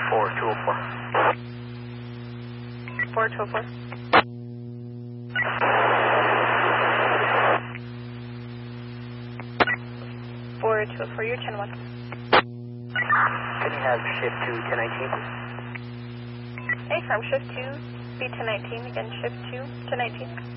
4204. 4204. 4204, you're 10-1. Can you have shift to 1019? Hey, from shift 2, be 1019, again shift 2, 1019.